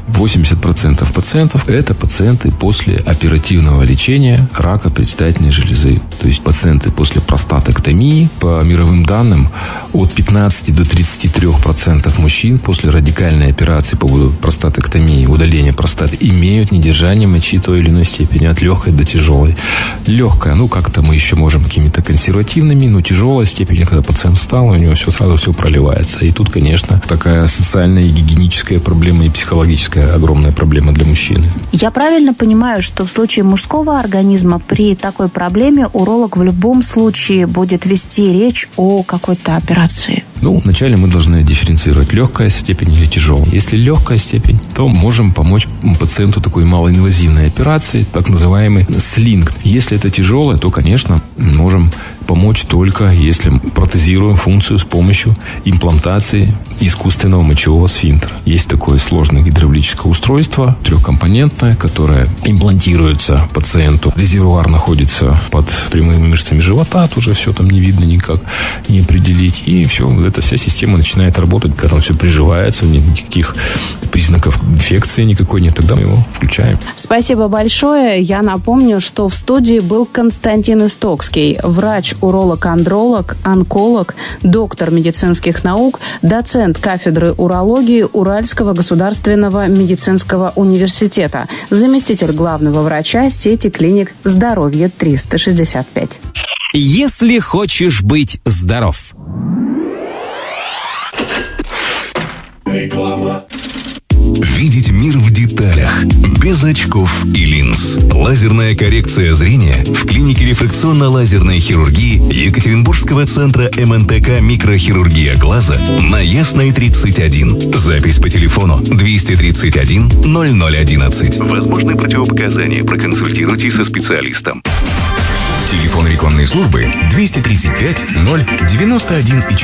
80% пациентов – это пациенты после оперативного лечения рака предстательной железы. То есть пациенты после простатэктомии, по мировым данным, от 15 до 33% мужчин после радикальной операции по простатэктомии, удаления простаты, имеют недержание мочи той или иной степени, от легкой до тяжелой. Легкая, как-то мы еще можем какими-то консервативными, но тяжелая степень, когда пациент встал, у него сразу все проливается. И тут, конечно, такая социальная и гигиеническая проблема, и психологическая огромная проблема для мужчины. Я правильно понимаю, что в случае мужского организма при такой проблеме уролог в любом случае будет вести речь о какой-то операции? Вначале мы должны дифференцировать легкая степень или тяжелая. Если легкая степень, то можем помочь пациенту такой малоинвазивной операции, так называемый слинг. Если это тяжелое, то, конечно, можем помочь только если протезируем функцию с помощью имплантации искусственного мочевого сфинктера. Есть такое сложное гидравлическое устройство, трехкомпонентное, которое имплантируется пациенту. Резервуар находится под прямыми мышцами живота, тоже все там не видно никак, не определить. И все, эта вся система начинает работать, когда он все приживается, никаких признаков инфекции никакой нет, тогда мы его включаем. Спасибо большое. Я напомню, что в студии был Константин Истокский, врач, уролог, андролог, онколог, доктор медицинских наук, доцент кафедры урологии Уральского государственного медицинского университета, заместитель главного врача сети клиник «Здоровье 365». Если хочешь быть здоров. Реклама. Видеть мир в деталях, без очков и линз. Лазерная коррекция зрения в клинике рефракционно-лазерной хирургии Екатеринбургского центра МНТК «Микрохирургия глаза» на Ясной 31. Запись по телефону 231 0011. Возможны противопоказания. Проконсультируйтесь со специалистом. Телефон рекламной службы 235 091 4.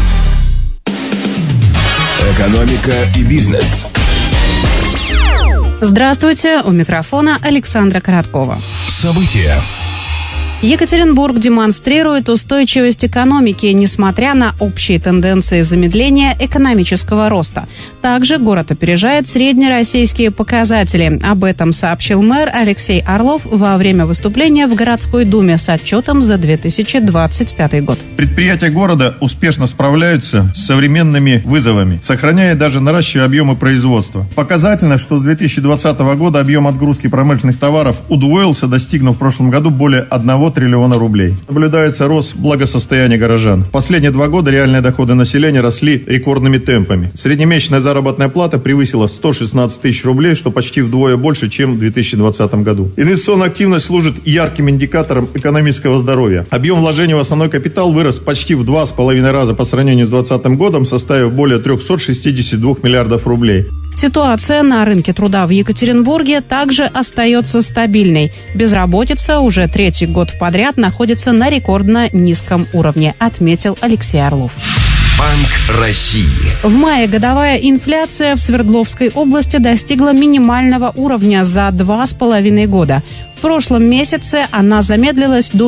Экономика и бизнес. Здравствуйте, у микрофона Александра Короткова. События. Екатеринбург демонстрирует устойчивость экономики, несмотря на общие тенденции замедления экономического роста. Также город опережает среднероссийские показатели. Об этом сообщил мэр Алексей Орлов во время выступления в городской думе с отчетом за 2025 год. Предприятия города успешно справляются с современными вызовами, сохраняя и даже наращивая объемы производства. Показательно, что с 2020 года объем отгрузки промышленных товаров удвоился, достигнув в прошлом году более 1 1 триллиона рублей. Наблюдается рост благосостояния горожан. В последние 2 года реальные доходы населения росли рекордными темпами. Среднемесячная заработная плата превысила 116 тысяч рублей, что почти вдвое больше, чем в 2020 году. Инвестиционная активность служит ярким индикатором экономического здоровья. Объем вложений в основной капитал вырос почти в 2,5 раза по сравнению с 2020 годом, составив более 362 миллиардов рублей. Ситуация на рынке труда в Екатеринбурге также остается стабильной. Безработица уже 3-й год подряд находится на рекордно низком уровне, отметил Алексей Орлов. Банк России. В мае годовая инфляция в Свердловской области достигла минимального уровня за 2,5 года. В прошлом месяце она замедлилась до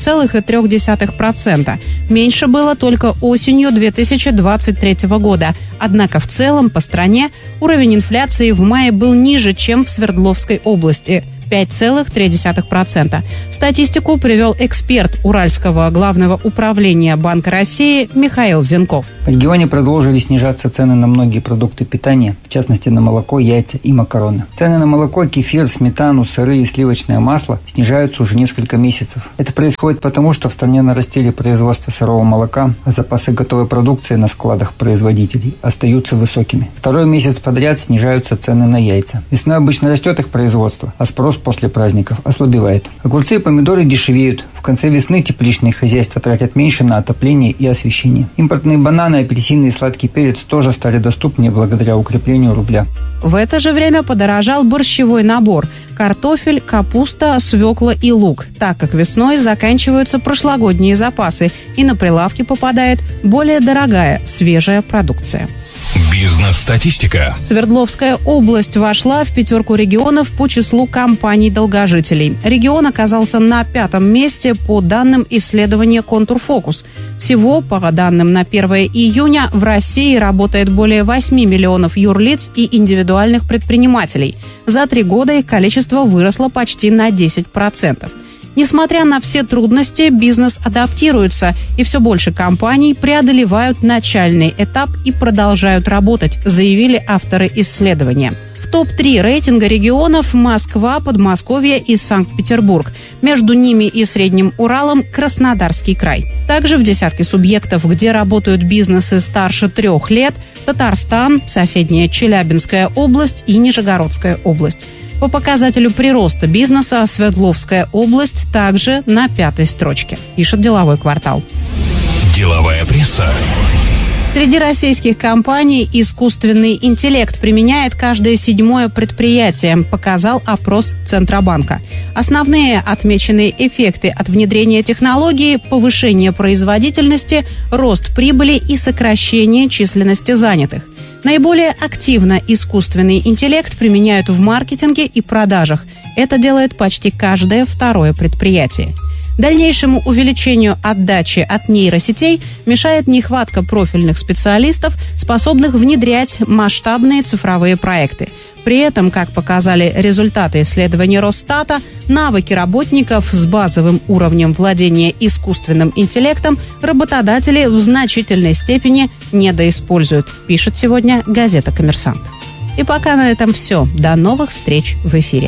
6,3%. Меньше было только осенью 2023 года. Однако в целом по стране уровень инфляции в мае был ниже, чем в Свердловской области – 5,3%. Статистику привел эксперт Уральского главного управления Банка России Михаил Зенков. В регионе продолжили снижаться цены на многие продукты питания, в частности на молоко, яйца и макароны. Цены на молоко, кефир, сметану, сыры и сливочное масло снижаются уже несколько месяцев. Это происходит потому, что в стране нарастили производство сырого молока, а запасы готовой продукции на складах производителей остаются высокими. 2-й месяц подряд снижаются цены на яйца. Весной обычно растет их производство, а спрос после праздников ослабевает. Огурцы и помидоры дешевеют. В конце весны тепличные хозяйства тратят меньше на отопление и освещение. Импортные бананы, апельсины и сладкий перец тоже стали доступнее благодаря укреплению рубля. В это же время подорожал борщевой набор – картофель, капуста, свекла и лук, так как весной заканчиваются прошлогодние запасы и на прилавки попадает более дорогая свежая продукция. Бизнес-статистика. Свердловская область вошла в 5 регионов по числу компаний-долгожителей. Регион оказался на 5-м месте по данным исследования «Контурфокус». Всего, по данным на 1 июня, в России работает более 8 миллионов юрлиц и индивидуальных предпринимателей. За 3 года их количество выросло почти на 10%. Несмотря на все трудности, бизнес адаптируется, и все больше компаний преодолевают начальный этап и продолжают работать, заявили авторы исследования. В топ-3 рейтинга регионов Москва, Подмосковье и Санкт-Петербург. Между ними и Средним Уралом Краснодарский край. Также в десятке субъектов, где работают бизнесы старше 3 лет, Татарстан, соседняя Челябинская область и Нижегородская область. По показателю прироста бизнеса Свердловская область также на 5-й строчке, пишет «Деловой квартал». Деловая пресса. Среди российских компаний искусственный интеллект применяет каждое 7-е предприятие, показал опрос Центробанка. Основные отмеченные эффекты от внедрения технологии – повышение производительности, рост прибыли и сокращение численности занятых. Наиболее активно искусственный интеллект применяют в маркетинге и продажах. Это делает почти каждое 2-е предприятие. Дальнейшему увеличению отдачи от нейросетей мешает нехватка профильных специалистов, способных внедрять масштабные цифровые проекты. При этом, как показали результаты исследования Росстата, навыки работников с базовым уровнем владения искусственным интеллектом работодатели в значительной степени недоиспользуют, пишет сегодня газета «Коммерсант». И пока на этом все. До новых встреч в эфире.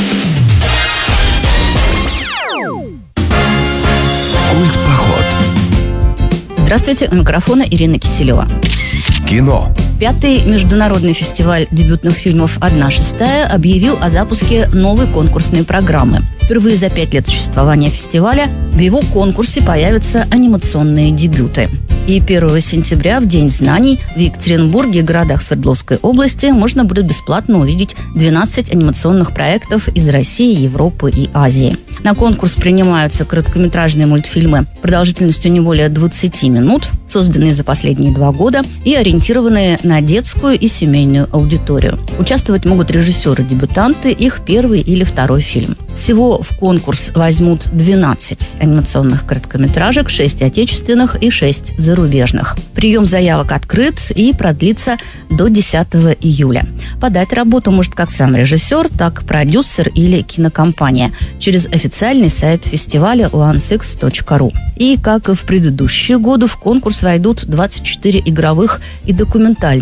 Культпоход. Здравствуйте, у микрофона Ирина Киселева. Кино. 5-й международный фестиваль дебютных фильмов «1/6» объявил о запуске новой конкурсной программы. Впервые за 5 лет существования фестиваля в его конкурсе появятся анимационные дебюты. И 1 сентября, в День знаний, в Екатеринбурге и городах Свердловской области можно будет бесплатно увидеть 12 анимационных проектов из России, Европы и Азии. На конкурс принимаются короткометражные мультфильмы продолжительностью не более 20 минут, созданные за последние 2 года и ориентированные на детскую и семейную аудиторию. Участвовать могут режиссеры-дебютанты, их 1-й или 2-й фильм. Всего в конкурс возьмут 12 анимационных короткометражек, 6 отечественных и 6 зарубежных. Прием заявок открыт и продлится до 10 июля. Подать работу может как сам режиссер, так и продюсер или кинокомпания через официальный сайт фестиваля onesix.ru. И, как и в предыдущие годы, в конкурс войдут 24 игровых и документальных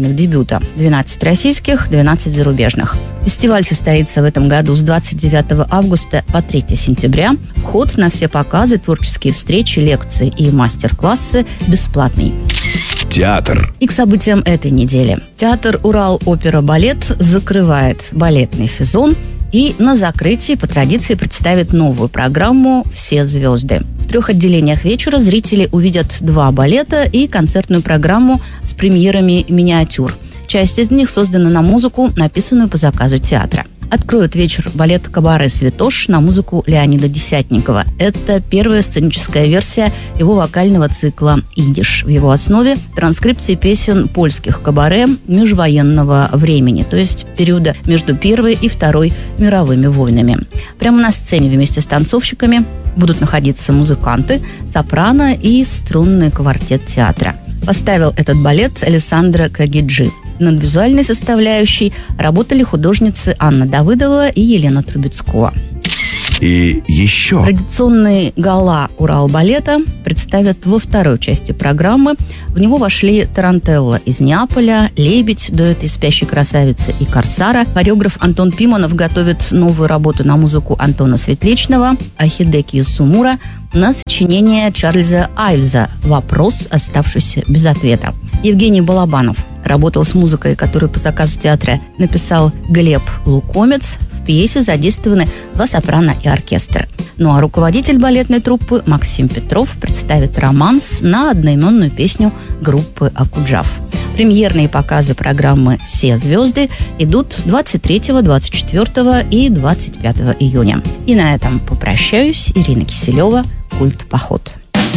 студийных дебюта. 12 российских, 12 зарубежных. Фестиваль состоится в этом году с 29 августа по 3 сентября. Вход на все показы, творческие встречи, лекции и мастер-классы бесплатный. Театр. И к событиям этой недели. Театр «Урал-опера-балет» закрывает балетный сезон и на закрытии по традиции представит новую программу «Все звезды». В 3 отделениях вечера зрители увидят 2 балета и концертную программу с премьерами миниатюр. Часть из них создана на музыку, написанную по заказу театра. Откроет вечер балет «Кабаре Святош» на музыку Леонида Десятникова. Это первая сценическая версия его вокального цикла «Идиш». В его основе транскрипции песен польских кабаре межвоенного времени, то есть периода между Первой и Второй мировыми войнами. Прямо на сцене вместе с танцовщиками будут находиться музыканты, сопрано и струнный квартет театра. Поставил этот балет Алессандро Кагиджи. Над визуальной составляющей работали художницы Анна Давыдова и Елена Трубецкова. И еще. Традиционный гала Урал-балета представят во 2 части программы. В него вошли Тарантелла из Неаполя, Лебедь, дуэт из «Спящей красавицы» и «Корсара». Хореограф Антон Пиманов готовит новую работу на музыку Антона Светличного, а Хидеки Сумура на сочинение Чарльза Айвза «Вопрос, оставшийся без ответа». Евгений Балабанов работал с музыкой, которую по заказу театра написал Глеб Лукомец. В пьесе задействованы 2 сопрано и оркестр. Ну а руководитель балетной труппы Максим Петров представит романс на одноименную песню группы «Акуджав». Премьерные показы программы «Все звезды» идут 23, 24 и 25 июня. И на этом попрощаюсь. Ирина Киселева, «Культ Поход».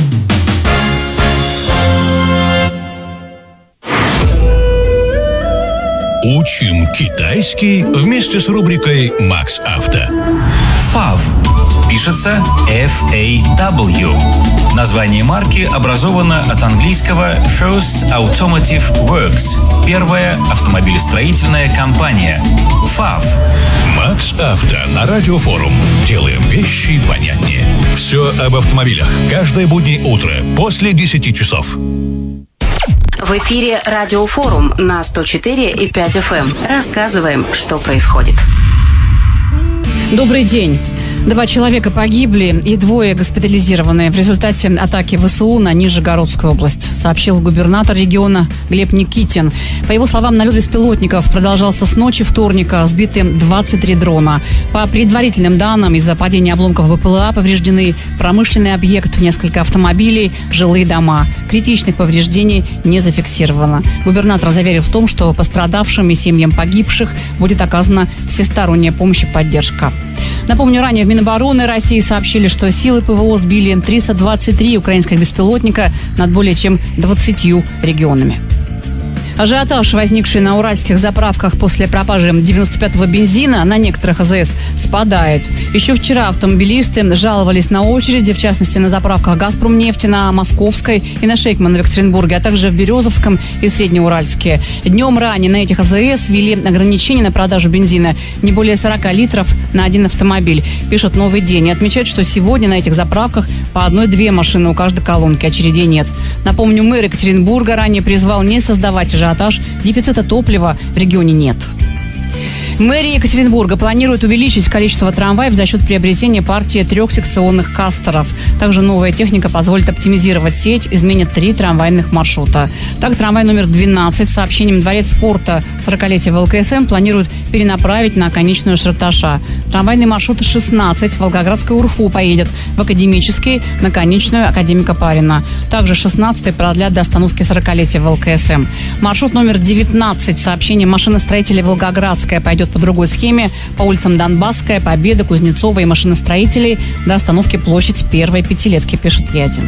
Учим китайский вместе с рубрикой «Макс Авто». FAW. Пишется F-A-W. Название марки образовано от английского First Automotive Works. Первая автомобилестроительная компания. FAW. Макс Авто на Радиофорум. Делаем вещи понятнее. Все об автомобилях. Каждое буднее утро после 10 часов. В эфире Радиофорум на 104,5 FM. Рассказываем, что происходит. Добрый день. 2 человека погибли и 2 госпитализированы в результате атаки ВСУ на Нижегородскую область, сообщил губернатор региона Глеб Никитин. По его словам, налет беспилотников продолжался с ночи вторника, сбиты 23 дрона. По предварительным данным, из-за падения обломков БПЛА повреждены промышленный объект, несколько автомобилей, жилые дома. Критичных повреждений не зафиксировано. Губернатор заверил в том, что пострадавшим и семьям погибших будет оказана всесторонняя помощь и поддержка. Напомню, ранее в Минобороны России сообщили, что силы ПВО сбили 323 украинских беспилотника над более чем 20 регионами. Ажиотаж, возникший на уральских заправках после пропажи 95-го бензина на некоторых АЗС, спадает. Еще вчера автомобилисты жаловались на очереди, в частности, на заправках «Газпромнефти», на Московской и на Шейкмана в Екатеринбурге, а также в Березовском и Среднеуральске. Днем ранее на этих АЗС ввели ограничения на продажу бензина не более 40 литров на один автомобиль, пишет «Новый день». И отмечают, что сегодня на этих заправках по 1-2 машины у каждой колонки, очередей нет. Напомню, мэр Екатеринбурга ранее призвал не создавать ажиотаж. Дефицита топлива в регионе нет. Мэрия Екатеринбурга планирует увеличить количество трамваев за счет приобретения партии 3-секционных кастеров. Также новая техника позволит оптимизировать сеть, изменит 3 трамвайных маршрута. Так, трамвай номер 12 с сообщением «Дворец спорта 40-летия ВЛКСМ» планируют перенаправить на конечную Шарташа. Трамвайный маршрут 16 Волгоградская УРФУ поедет в Академический на конечную Академика Парина. Также 16-й продлят до остановки 40-летия ВЛКСМ. Маршрут номер 19 с сообщением «Машиностроителей Волгоградская» пойдет по другой схеме по улицам Донбасская, Победа, Кузнецова и Машиностроителей до остановки площадь Первой Пятилетки, пишет Ядин.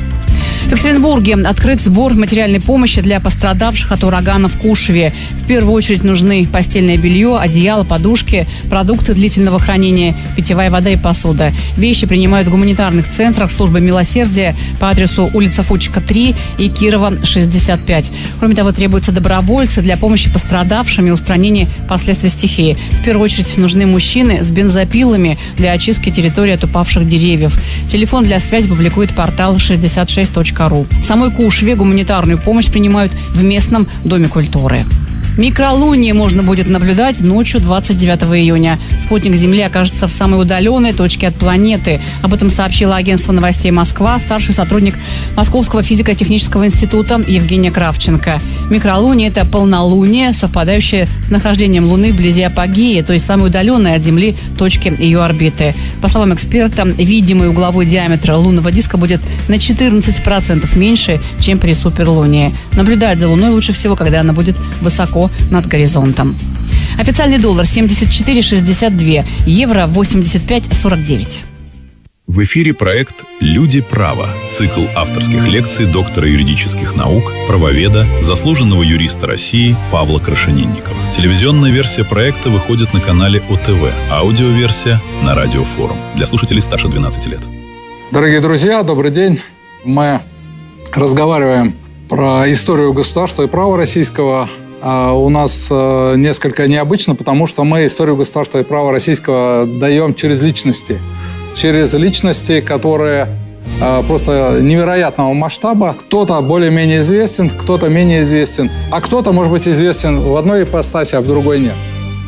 В Екатеринбурге открыт сбор материальной помощи для пострадавших от урагана в Кушеве. В первую очередь нужны постельное белье, одеяло, подушки, продукты длительного хранения, питьевая вода и посуда. Вещи принимают в гуманитарных центрах службы милосердия по адресу улица Фучика, 3 и Кирова, 65. Кроме того, требуются добровольцы для помощи пострадавшим и устранения последствий стихии. В первую очередь нужны мужчины с бензопилами для очистки территории от упавших деревьев. Телефон для связи публикует портал 66.ru. kp.ru. В самой Кушве гуманитарную помощь принимают в местном доме культуры. Микролуние можно будет наблюдать ночью 29 июня. Спутник Земли окажется в самой удаленной точке от планеты. Об этом сообщило агентство новостей «Москва» старший сотрудник Московского физико-технического института Евгения Кравченко. Микролуние – это полнолуние, совпадающее с нахождением Луны вблизи апогеи, то есть самой удаленной от Земли точки ее орбиты. По словам эксперта, видимый угловой диаметр лунного диска будет на 14% меньше, чем при суперлунии. Наблюдать за Луной лучше всего, когда она будет высоко над горизонтом. Официальный доллар 74,62, евро 85,49. В эфире проект «Люди права». Цикл авторских лекций доктора юридических наук, правоведа, заслуженного юриста России Павла Крашенинникова. Телевизионная версия проекта выходит на канале ОТВ. Аудиоверсия на Радио Форум. Для слушателей старше 12 лет. Дорогие друзья, добрый день. Мы разговариваем про историю государства и права российского. У нас несколько необычно, потому что мы историю государства и права российского даем через личности. Через личности, которые просто невероятного масштаба. Кто-то более-менее известен, кто-то менее известен, а кто-то может быть известен в одной ипостаси, а в другой нет.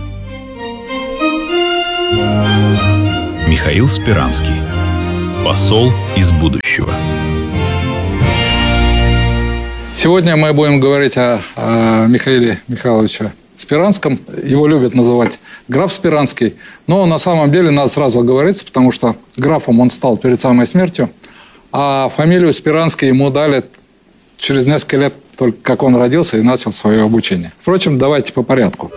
Михаил Спиранский. Посол из будущего. Сегодня мы будем говорить о Михаиле Михайловиче Спиранском. Его любят называть граф Спиранский. Но на самом деле надо сразу оговориться, потому что графом он стал перед самой смертью. А фамилию Спиранский ему дали через несколько лет, только как он родился и начал свое обучение. Впрочем, давайте по порядку.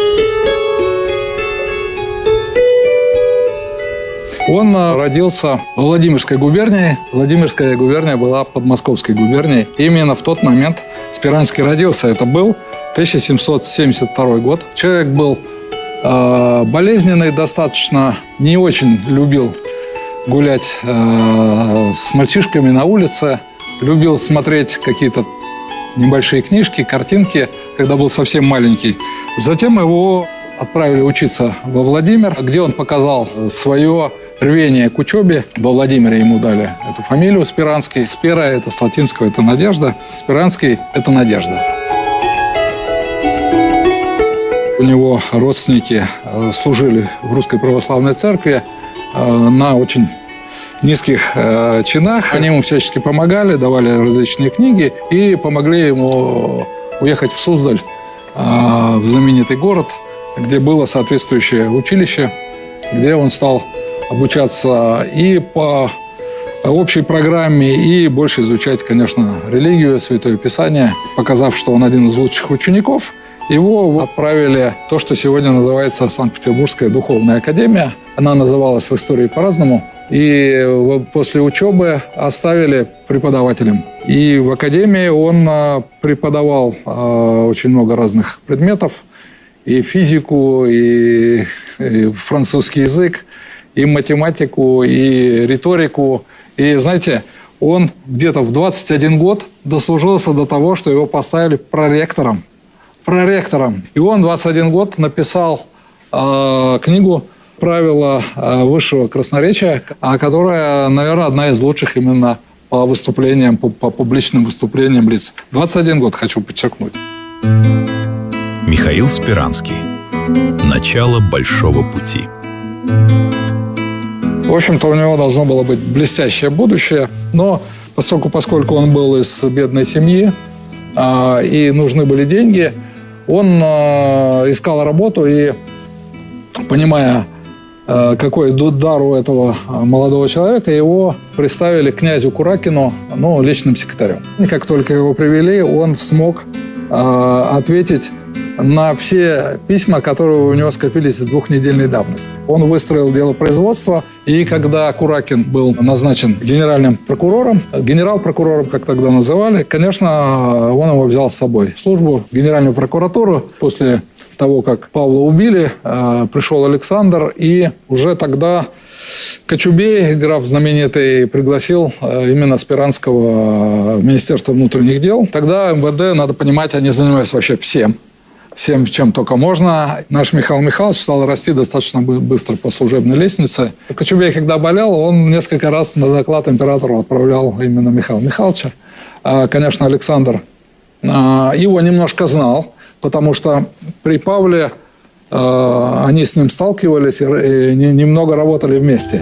Он родился в Владимирской губернии. Владимирская губерния была под Московской губернией. Именно в тот момент Спиранский родился. Это был 1772 год. Человек был болезненный достаточно, не очень любил гулять с мальчишками на улице, любил смотреть какие-то небольшие книжки, картинки, когда был совсем маленький. Затем его отправили учиться во Владимир, где он показал свое рвение к учебе. Во Владимире ему дали эту фамилию Спиранский. Спира – это с латинского, это надежда. Спиранский – это надежда. У него родственники служили в Русской Православной Церкви на очень низких чинах. Они ему всячески помогали, давали различные книги и помогли ему уехать в Суздаль, в знаменитый город, где было соответствующее училище, где он стал обучаться и по общей программе, и больше изучать, конечно, религию, Святое Писание. Показав, что он один из лучших учеников, его отправили в то, что сегодня называется Санкт-Петербургская духовная академия. Она называлась в истории по-разному. И после учебы оставили преподавателем. И в академии он преподавал очень много разных предметов. И физику, и французский язык, и математику, и риторику. И, знаете, он где-то в 21 год дослужился до того, что его поставили проректором. И он в 21 год написал книгу «Правила высшего красноречия», которая, наверное, одна из лучших именно по выступлениям, по публичным выступлениям лиц. 21 год, хочу подчеркнуть. Михаил Спиранский. Начало большого пути. В общем-то, у него должно было быть блестящее будущее, но поскольку он был из бедной семьи и нужны были деньги, он искал работу и, понимая, какой дар у этого молодого человека, его представили князю Куракину, личным секретарем. И как только его привели, он смог ответить на все письма, которые у него скопились с двухнедельной давности. Он выстроил дело производства, и когда Куракин был назначен генеральным прокурором, генерал-прокурором, как тогда называли, конечно, он его взял с собой в службу в Генеральную прокуратуру. После того, как Павла убили, пришел Александр, и уже тогда Кочубей, граф знаменитый, пригласил именно Спиранского в Министерство внутренних дел. Тогда МВД, надо понимать, они занимались вообще всем. всем, чем только можно. Наш Михаил Михайлович стал расти достаточно быстро по служебной лестнице. Кочубей, когда болел, он несколько раз на доклад императору отправлял именно Михаила Михайловича. Конечно, Александр его немножко знал, потому что при Павле они с ним сталкивались и немного работали вместе.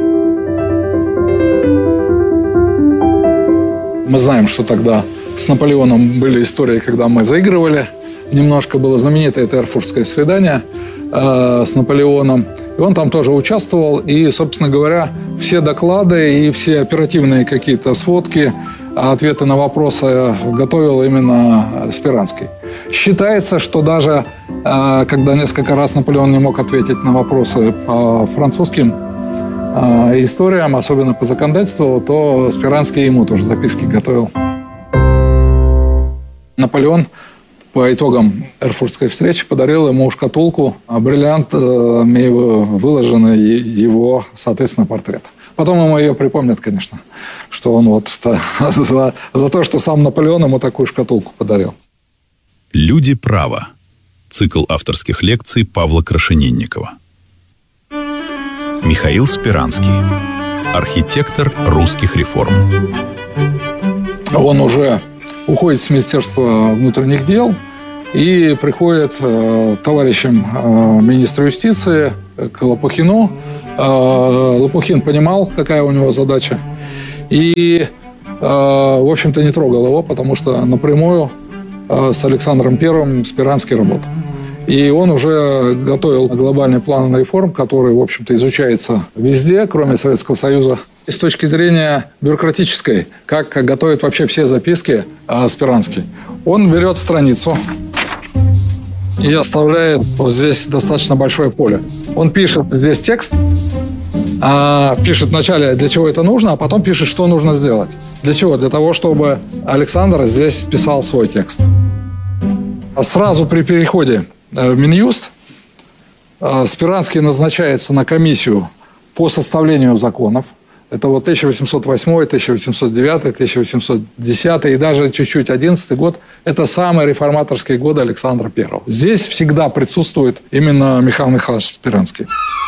Мы знаем, что тогда с Наполеоном были истории, когда мы заигрывали. Немножко было знаменитое это эрфуртское свидание с Наполеоном. И он там тоже участвовал. И, собственно говоря, все доклады и все оперативные какие-то сводки, ответы на вопросы готовил именно Спиранский. Считается, что даже когда несколько раз Наполеон не мог ответить на вопросы по французским историям, особенно по законодательству, то Спиранский ему тоже записки готовил. Наполеон по итогам эрфуртской встречи подарил ему шкатулку, бриллиантами выложенный его, соответственно, портрет. Потом ему ее припомнят, конечно, что он вот за то, что сам Наполеон ему такую шкатулку подарил. «Люди права». Цикл авторских лекций Павла Крашенинникова. Михаил Спиранский. Архитектор русских реформ. Он уже уходит с Министерства внутренних дел и приходит товарищем министра юстиции к Лопухину. Лопухин понимал, какая у него задача. И, в общем-то, не трогал его, потому что напрямую с Александром I Спиранский работал. И он уже готовил глобальный план реформ, который, в общем-то, изучается везде, кроме Советского Союза. И с точки зрения бюрократической, как готовит вообще все записки Спиранский. Он берет страницу и оставляет вот здесь достаточно большое поле. Он пишет здесь текст, пишет вначале, для чего это нужно, а потом пишет, что нужно сделать. Для чего? Для того, чтобы Александр здесь писал свой текст. Сразу при переходе в Минюст Спиранский назначается на комиссию по составлению законов. Это вот 1808, 1809, 1810 и даже чуть-чуть 11 год. Это самые реформаторские годы Александра I. Здесь всегда присутствует именно Михаил Михайлович Спиранский.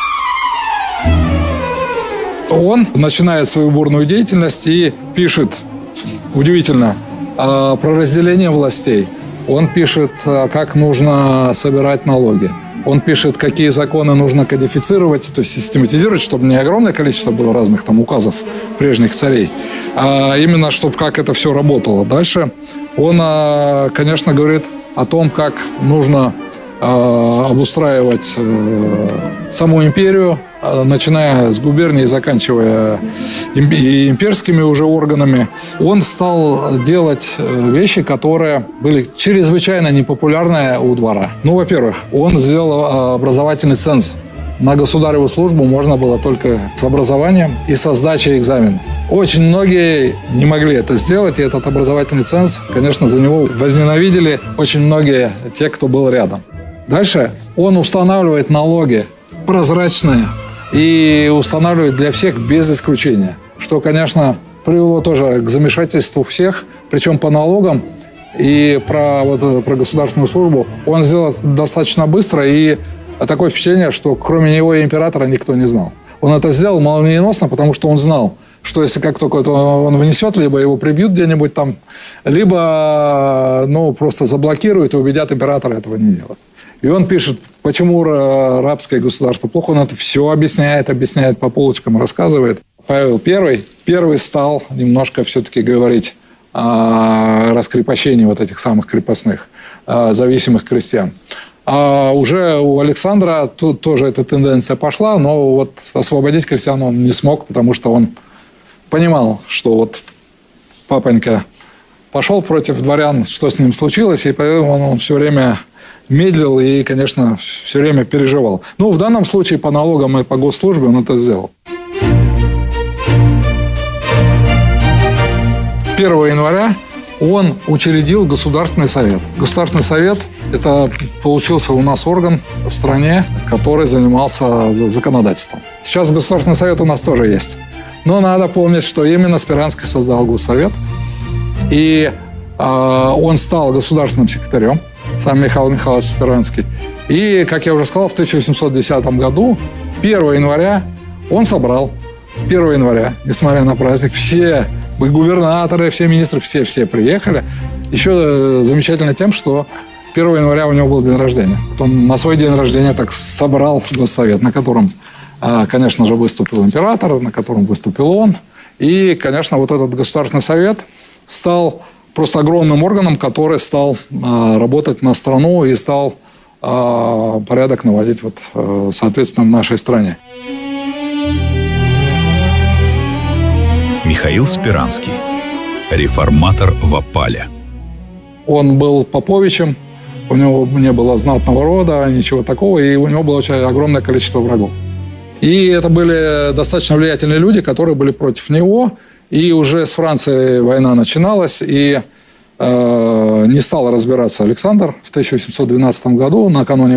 Он начинает свою бурную деятельность и пишет, удивительно, про разделение властей. Он пишет, как нужно собирать налоги. Он пишет, какие законы нужно кодифицировать, то есть систематизировать, чтобы не огромное количество было разных там указов прежних царей, а именно, чтобы как это все работало. Дальше он, конечно, говорит о том, как нужно обустраивать саму империю, начиная с губернии, заканчивая имперскими уже органами. Он стал делать вещи, которые были чрезвычайно непопулярны у двора. Ну, во-первых, он сделал образовательный ценз. На государеву службу можно было только с образованием и со сдачей экзаменов. Очень многие не могли это сделать, и этот образовательный ценз, конечно, за него возненавидели очень многие те, кто был рядом. Дальше он устанавливает налоги прозрачные и устанавливает для всех без исключения, что, конечно, привело тоже к замешательству всех, причем по налогам и про государственную службу он сделал достаточно быстро, и такое впечатление, что кроме него и императора никто не знал. Он это сделал молниеносно, потому что он знал, что если как только он внесет, либо его прибьют где-нибудь там, либо просто заблокируют и убедят императора этого не делать. И он пишет, почему рабское государство плохо. Он это все объясняет по полочкам, рассказывает. Павел I стал немножко все-таки говорить о раскрепощении вот этих самых крепостных, зависимых крестьян. А уже у Александра тут тоже эта тенденция пошла, но вот освободить крестьян он не смог, потому что он понимал, что вот папонька пошел против дворян, что с ним случилось, и поэтому он все время медлил и, конечно, все время переживал. Ну, в данном случае по налогам и по госслужбе он это сделал. 1 января он учредил Государственный совет. Государственный совет – это получился у нас орган в стране, который занимался законодательством. Сейчас Государственный совет у нас тоже есть. Но надо помнить, что именно Спиранский создал Госсовет. И он стал государственным секретарем. сам Михаил Михайлович Спиранский. И, как я уже сказал, в 1810 году, 1 января, он собрал 1 января, несмотря на праздник, все губернаторы, все министры, все приехали. Еще замечательно тем, что 1 января у него был день рождения. Он на свой день рождения так собрал госсовет, на котором, конечно же, выступил император, на котором выступил он. И, конечно, вот этот Государственный совет стал просто огромным органом, который стал работать на страну и стал порядок наводить, вот, соответственно, в нашей стране. Михаил Спиранский. Реформатор в опале. Он был поповичем, у него не было знатного рода, ничего такого, и у него было очень огромное количество врагов. И это были достаточно влиятельные люди, которые были против него. И уже с Францией война начиналась, и не стал разбираться Александр в 1812 году, накануне